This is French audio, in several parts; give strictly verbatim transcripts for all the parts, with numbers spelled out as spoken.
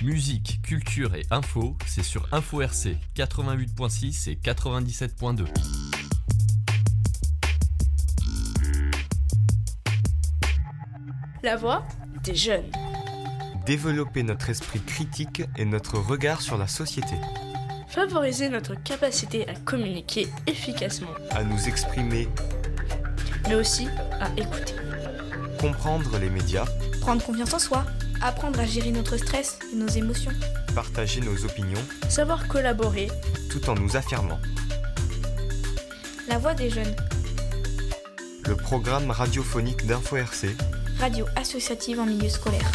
Musique, culture et info, c'est sur Info R C quatre-vingt-huit point six et quatre-vingt-dix-sept point deux. La voix des jeunes. Développer notre esprit critique et notre regard sur la société. Favoriser notre capacité à communiquer efficacement. À nous exprimer. Mais aussi à écouter. Comprendre les médias. Prendre confiance en soi. Apprendre à gérer notre stress et nos émotions. Partager nos opinions. Savoir collaborer. Tout en nous affirmant. La voix des jeunes. Le programme radiophonique d'Info R C. Radio associative en milieu scolaire.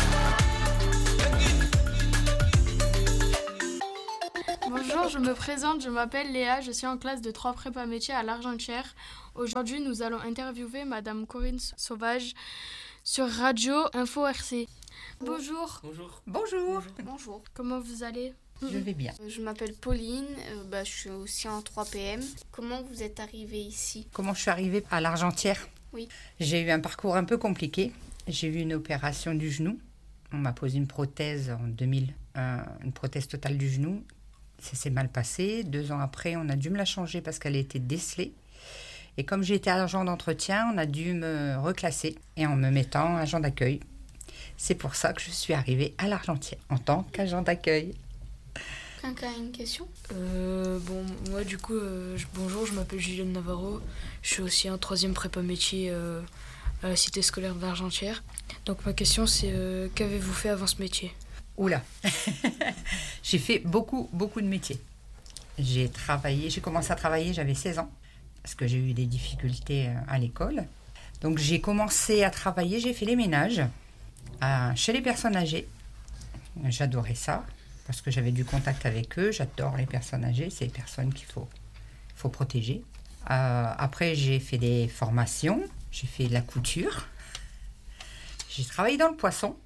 Bonjour, je me présente, je m'appelle Léa, je suis en classe de trois prépa métiers à l'Argentière. Aujourd'hui, nous allons interviewer Madame Corinne Sauvage sur Radio Info R C. Bonjour. Bonjour. Bonjour. Bonjour. Comment vous allez ? Je vais bien. Je m'appelle Pauline, euh, bah, je suis aussi en trois P M. Comment vous êtes arrivée ici ? Comment je suis arrivée à l'Argentière ? Oui. J'ai eu un parcours un peu compliqué. J'ai eu une opération du genou. On m'a posé une prothèse en deux mille, euh, une prothèse totale du genou. Ça s'est mal passé. Deux ans après, on a dû me la changer parce qu'elle était décelée. Et comme j'étais agent d'entretien, on a dû me reclasser et en me mettant agent d'accueil. C'est pour ça que je suis arrivée à l'Argentière en tant qu'agent d'accueil. Quelqu'un a une question ? euh, Bon, moi du coup, euh, je, bonjour, je m'appelle Julienne Navarro. Je suis aussi en troisième prépa métier euh, à la cité scolaire de l'Argentière. Donc ma question c'est, euh, qu'avez-vous fait avant ce métier ? Oula, j'ai fait beaucoup, beaucoup de métiers. J'ai travaillé, j'ai commencé à travailler, j'avais seize ans, parce que j'ai eu des difficultés à l'école. Donc j'ai commencé à travailler, j'ai fait les ménages à, chez les personnes âgées. J'adorais ça, parce que j'avais du contact avec eux. J'adore les personnes âgées, c'est les personnes qu'il faut, faut protéger. Euh, après, j'ai fait des formations, j'ai fait de la couture. J'ai travaillé dans le poisson.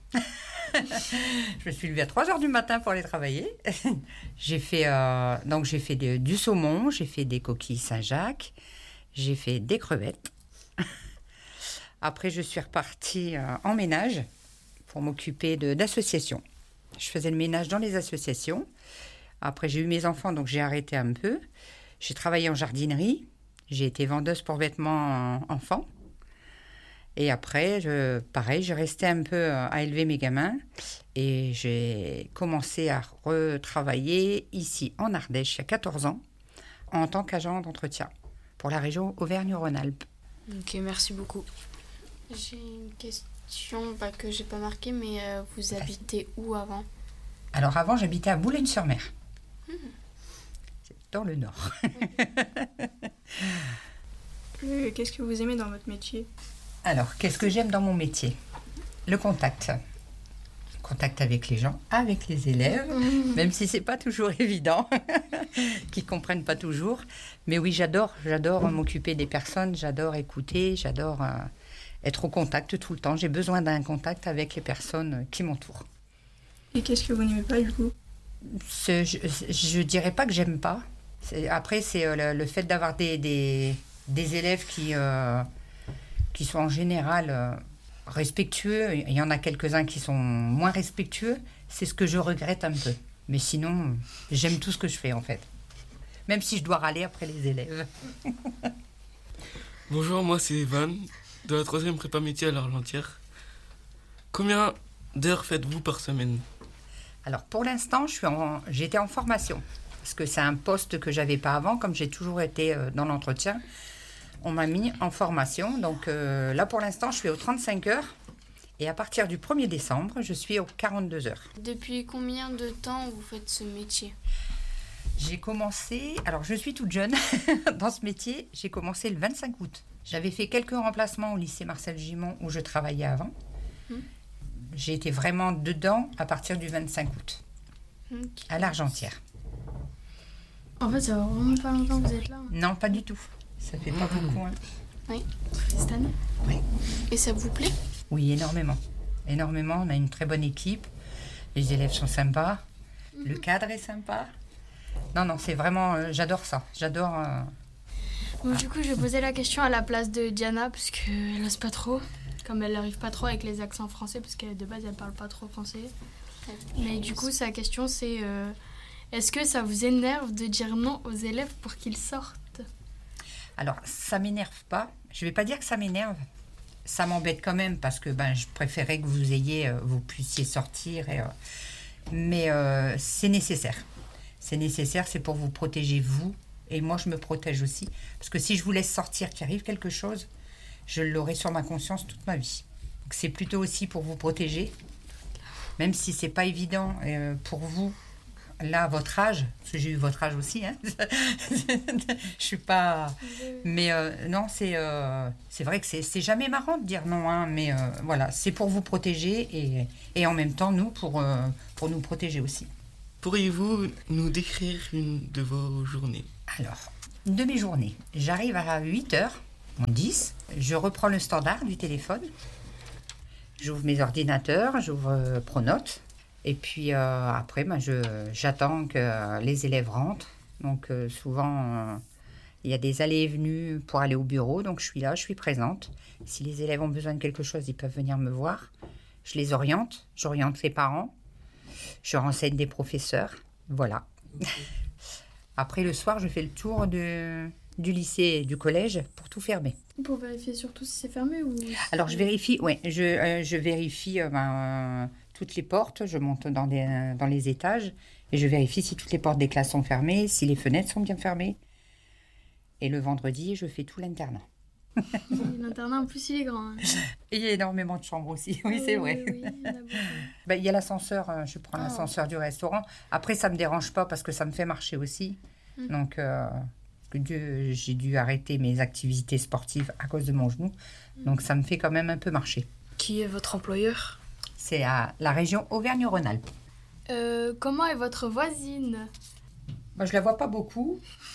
Je me suis levée à trois heures du matin pour aller travailler. J'ai fait, euh, donc j'ai fait de, du saumon, j'ai fait des coquilles Saint-Jacques, j'ai fait des crevettes. Après, je suis repartie euh, en ménage pour m'occuper de, d'associations. Je faisais le ménage dans les associations. Après, j'ai eu mes enfants, donc j'ai arrêté un peu. J'ai travaillé en jardinerie. J'ai été vendeuse pour vêtements enfants. Et après, je, pareil, j'ai resté un peu à élever mes gamins et j'ai commencé à retravailler ici en Ardèche il y a quatorze ans en tant qu'agent d'entretien pour la région Auvergne-Rhône-Alpes. Ok, merci beaucoup. J'ai une question bah, que j'ai pas marquée, mais euh, vous habitez où avant ? Alors avant, j'habitais à Boulogne-sur-Mer. Mmh. C'est dans le nord. euh, qu'est-ce que vous aimez dans votre métier ? Alors, qu'est-ce que j'aime dans mon métier ? Le contact. Le contact avec les gens, avec les élèves, mmh. même si c'est pas toujours évident, qu'ils comprennent pas toujours. Mais oui, j'adore, j'adore mmh. m'occuper des personnes, j'adore écouter, j'adore euh, être au contact tout le temps. J'ai besoin d'un contact avec les personnes qui m'entourent. Et qu'est-ce que vous n'aimez pas du coup ? C'est, je, je dirais pas que j'aime pas. C'est, après, c'est euh, le, le fait d'avoir des, des, des élèves qui... Euh, qui sont en général euh, respectueux. Il y en a quelques-uns qui sont moins respectueux. C'est ce que je regrette un peu. Mais sinon, j'aime tout ce que je fais, en fait. Même si je dois râler après les élèves. Bonjour, moi c'est Evan, de la troisième prépa métier à l'Argentière. Combien d'heures faites-vous par semaine ? Alors, pour l'instant, je suis en, j'étais en formation. Parce que c'est un poste que je n'avais pas avant, comme j'ai toujours été euh, dans l'entretien. On m'a mis en formation, donc euh, là pour l'instant je suis aux trente-cinq heures et à partir du premier décembre je suis aux quarante-deux heures. Depuis combien de temps vous faites ce métier ? J'ai commencé, alors je suis toute jeune dans ce métier, j'ai commencé le vingt-cinq août. J'avais fait quelques remplacements au lycée Marcel Gimond où je travaillais avant. Hum. J'ai été vraiment dedans à partir du vingt-cinq août, okay. à l'Argentière. En fait ça va vraiment pas longtemps que vous êtes là. Hein. Non, pas du tout. Ça fait pas mmh. beaucoup. Hein. Oui. Cette année ? Oui. Et ça vous plaît ? Oui, énormément. Énormément. On a une très bonne équipe. Les élèves sont sympas. Mmh. Le cadre est sympa. Non, non, c'est vraiment... Euh, j'adore ça. J'adore... Euh... Bon, du coup, je vais poser la question à la place de Diana, parce qu'elle n'ose pas trop. Comme elle n'arrive pas trop avec les accents français, parce que de base, elle parle pas trop français. très Mais du coup, sa question, c'est euh, est-ce que ça vous énerve de dire non aux élèves pour qu'ils sortent? Alors, ça m'énerve pas. Je vais pas dire que ça m'énerve. Ça m'embête quand même parce que ben, je préférais que vous ayez, euh, vous puissiez sortir. Et, euh, mais euh, c'est nécessaire. C'est nécessaire, c'est pour vous protéger, vous. Et moi, je me protège aussi. Parce que si je vous laisse sortir, qu'il arrive quelque chose, je l'aurai sur ma conscience toute ma vie. Donc, c'est plutôt aussi pour vous protéger. Même si c'est pas évident euh, pour vous, là, à votre âge, parce que j'ai eu votre âge aussi, hein. Je suis pas... Mais euh, non, c'est euh, c'est vrai que c'est c'est jamais marrant de dire non, hein, mais euh, voilà, c'est pour vous protéger et, et en même temps, nous, pour, euh, pour nous protéger aussi. Pourriez-vous nous décrire une de vos journées? Alors, de mes journées, j'arrive à huit heures, dix, je reprends le standard du téléphone, j'ouvre mes ordinateurs, j'ouvre euh, Pronote, et puis euh, après, ben, je, j'attends que euh, les élèves rentrent. Donc euh, souvent, euh, il y a des allées et venues pour aller au bureau, donc je suis là, je suis présente. Si les élèves ont besoin de quelque chose, ils peuvent venir me voir. Je les oriente, j'oriente les parents, je renseigne des professeurs, voilà. Après, le soir, je fais le tour de, du lycée et du collège pour tout fermer. Pour vérifier surtout si c'est fermé ou... Alors, je vérifie, ouais, je, euh, je vérifie euh, ben, euh, toutes les portes, je monte dans, des, euh, dans les étages et je vérifie si toutes les portes des classes sont fermées, si les fenêtres sont bien fermées. Et le vendredi, je fais tout l'internat. L'internat, en plus, il est grand. Hein. Et il y a énormément de chambres aussi, oui, Ah, c'est oui, vrai. oui, il y en a beaucoup. Ben, il y a l'ascenseur, euh, je prends Ah. l'ascenseur du restaurant. Après, ça ne me dérange pas parce que ça me fait marcher aussi. Mm. Donc, euh, que Dieu, j'ai dû arrêter mes activités sportives à cause de mon genou. Donc, ça me fait quand même un peu marcher. Qui est votre employeur? C'est à la région Auvergne-Rhône-Alpes. Euh, comment est votre voisine? Moi, je la vois pas beaucoup,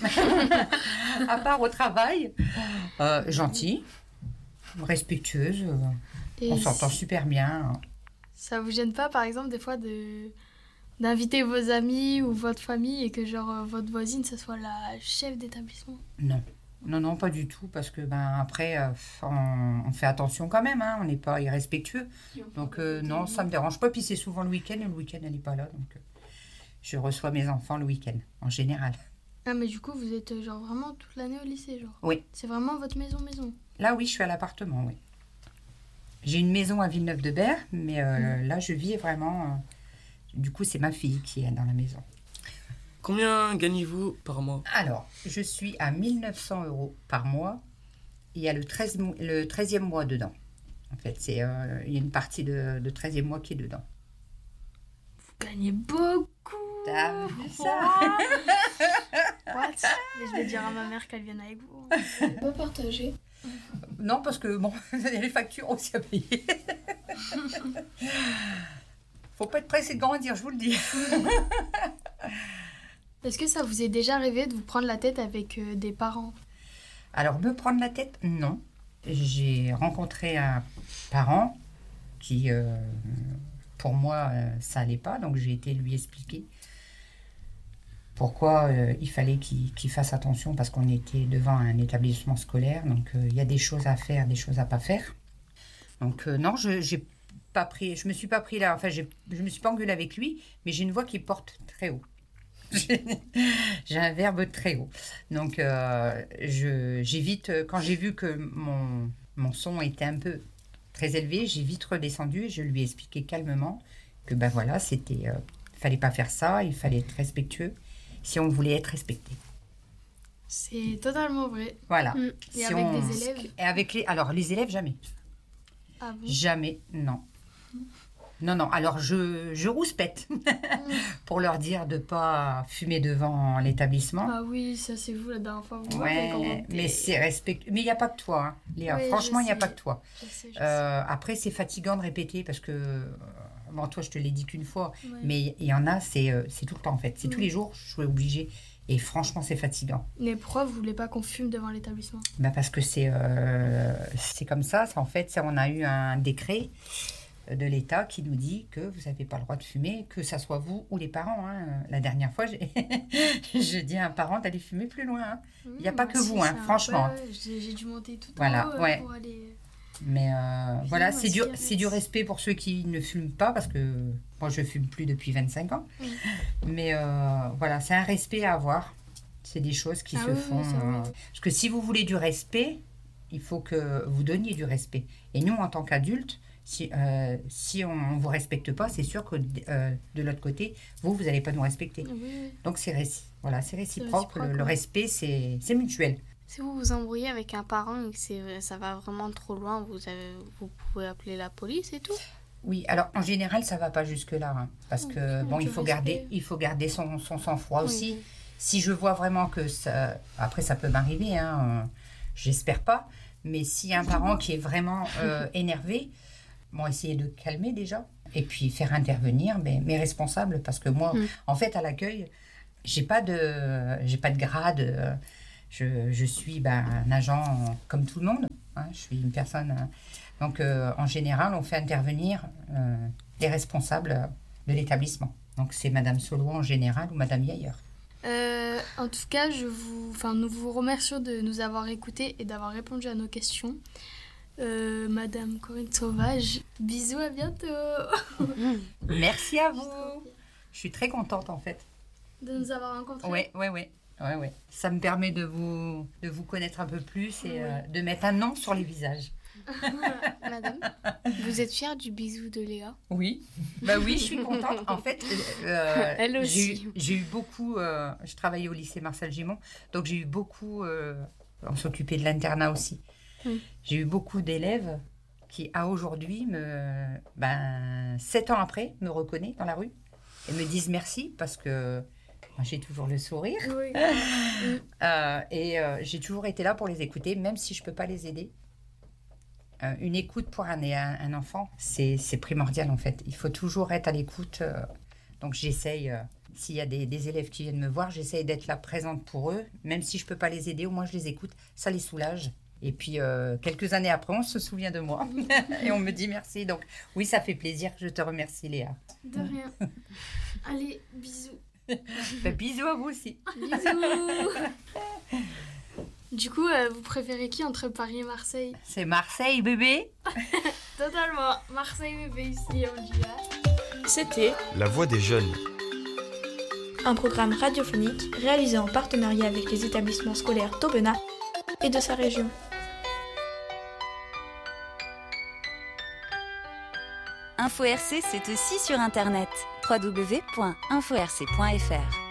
à part au travail. Euh, gentille, respectueuse, euh, Et on s'entend si- super bien. Ça vous gêne pas, par exemple, des fois, de d'inviter vos amis ou votre famille et que, genre, euh, votre voisine, ce soit la chef d'établissement? Non, non, non, pas du tout, parce que ben après, euh, on, on fait attention quand même, hein, on n'est pas irrespectueux. Donc euh, non, ça me dérange pas. Puis c'est souvent le week-end, et le week-end elle n'est pas là, donc euh, je reçois mes enfants le week-end en général. Ah, mais du coup, vous êtes, euh, genre, vraiment toute l'année au lycée, genre? Oui. C'est vraiment votre maison-maison? Là, oui, je suis à l'appartement, oui. J'ai une maison à Villeneuve-de-Berre, mais euh, là, je vis vraiment. euh, du coup, c'est ma fille qui est dans la maison. Combien gagnez-vous par mois? Alors, je suis à mille neuf cents euros par mois. Il y a le, treize, mo- le treizième mois dedans. En fait, c'est, euh, il y a une partie de, de treizième mois qui est dedans. Vous gagnez beaucoup! T'as vu ça? What? Mais je vais dire à ma mère qu'elle vienne avec vous. Pas partagé. Non, parce que bon, il y a les factures aussi à payer. Faut pas être pressé de grandir, je vous le dis. Est-ce que ça vous est déjà arrivé de vous prendre la tête avec euh, des parents? Alors, me prendre la tête, non. J'ai rencontré un parent qui, euh, pour moi, euh, ça allait pas, donc j'ai été lui expliquer pourquoi euh, il fallait qu'il qu'il fasse attention, parce qu'on était devant un établissement scolaire, donc euh, il y a des choses à faire, des choses à pas faire. Donc euh, non, je j'ai pas pris, je me suis pas pris là, enfin j'ai- je me suis pas engueulée avec lui, mais j'ai une voix qui porte très haut. J'ai un verbe très haut. Donc, euh, je, j'ai vite, quand j'ai vu que mon, mon son était un peu très élevé, j'ai vite redescendu et je lui ai expliqué calmement que ben voilà, c'était, euh, fallait pas faire ça, il fallait être respectueux si on voulait être respecté. C'est totalement vrai. Voilà. Mm. Et Si avec on- des élèves? Et avec les, alors les élèves, jamais. Ah bon? Jamais, non. Non, non, alors je, je rouspète pour leur dire de ne pas fumer devant l'établissement. Ah oui, ça c'est vous la dernière fois. Vous m'avez Ouais, commenté. mais c'est respectueux. Mais il n'y a pas que toi, hein, Léa. Oui, Franchement, je il n'y a sais. pas que toi. Je sais, je Euh, après, c'est fatigant de répéter parce que, euh, bon, toi, je te l'ai dit qu'une fois, sais. Ouais. mais il y en a, c'est euh, c'est tout le temps en fait. C'est tous Mm. les jours, je suis obligée. Et franchement, c'est fatigant. Mais pourquoi vous voulez pas qu'on fume devant l'établissement? Bah parce que c'est euh, c'est comme ça. C'est, en fait, c'est- on a eu un décret de l'État qui nous dit que vous n'avez pas le droit de fumer, que ça soit vous ou les parents. Hein. La dernière fois, j'ai j'ai dit à un parent d'aller fumer plus loin. Hein. Mmh, Y a pas moi que aussi, vous, hein, c'est un- franchement. ouais, ouais, j'ai j'ai dû monter tout Voilà, en haut euh, ouais. pour aller... Mais euh, voilà, c'est du, cigarette. c'est du respect pour ceux qui ne fument pas, parce que moi, je fume plus depuis vingt-cinq ans. Oui. Mais euh, voilà, c'est un respect à avoir. C'est des choses qui Ah se oui, font. oui, ça, oui. euh, parce que si vous voulez du respect, il faut que vous donniez du respect. Et nous, en tant qu'adultes, si, euh, si on ne vous respecte pas, c'est sûr que euh, de l'autre côté, vous, vous n'allez pas nous respecter. Oui, oui. Donc, c'est réci- voilà, c'est réciproque. réciproque, le, le ouais. respect, c'est c'est mutuel. Si vous vous embrouillez avec un parent et que c'est, ça va vraiment trop loin, vous, avez, vous pouvez appeler la police et tout. Oui, alors en général, ça ne va pas jusque-là. Hein, parce que, Oui, bon, du il faut, respect. garder, il faut garder son, son sang-froid Oui. aussi. Si je vois vraiment que ça... Après, ça peut m'arriver, hein, euh, j'espère pas. Mais s'il y a un parent qui est vraiment euh, énervé, bon, essayer de calmer déjà. Et puis faire intervenir mes, mes responsables. Parce que moi, Mm. en fait, à l'accueil, j'ai pas de, j'ai pas de grade. euh, Je, je suis ben, un agent euh, comme tout le monde. Hein, je suis une personne... euh, donc, euh, en général, on fait intervenir euh, les responsables de l'établissement. Donc, c'est Madame Solo en général ou Madame Yayer. Euh, en tout cas, je vous, enfin, nous vous remercions de nous avoir écoutés et d'avoir répondu à nos questions. Euh, Madame Corinne Sauvage, bisous, à bientôt. Merci à vous. Je suis très contente en fait. De nous avoir rencontrés. Ouais, ouais, ouais. Ouais, ouais. Ça me permet de vous, de vous connaître un peu plus et euh, de mettre un nom sur les visages. Madame, vous êtes fière du bisou de Léa? Oui, bah oui, je suis contente. En fait, euh, Elle aussi. J'ai eu, j'ai eu beaucoup. Euh, je travaillais au lycée Marcel Gimond, donc j'ai eu beaucoup. Euh, on s'occupait de l'internat aussi. Mm. J'ai eu beaucoup d'élèves qui, à aujourd'hui, me, ben, sept ans après, me reconnaissent dans la rue et me disent merci parce que moi, j'ai toujours le sourire. Oui. Euh, et euh, j'ai toujours été là pour les écouter, même si je ne peux pas les aider. Euh, une écoute pour un, un, un enfant, c'est, c'est primordial en fait. Il faut toujours être à l'écoute. euh, donc j'essaye, euh, s'il y a des, des élèves qui viennent me voir, j'essaye d'être là présente pour eux. Même si je ne peux pas les aider, au moins je les écoute. Ça les soulage. Et puis euh, quelques années après, on se souvient de moi. Et on me dit merci. Donc oui, ça fait plaisir. Je te remercie Léa. De rien. Allez, bisous. Ben, bisous à vous aussi. Bisous. Du coup, euh, vous préférez qui entre Paris et Marseille? C'est Marseille, bébé. Totalement. Marseille, bébé, ici, on dit là. C'était La voix des jeunes. Un programme radiophonique réalisé en partenariat avec les établissements scolaires d'Aubenas et de sa région. Info R C, c'est aussi sur internet. w w w point info r c point f r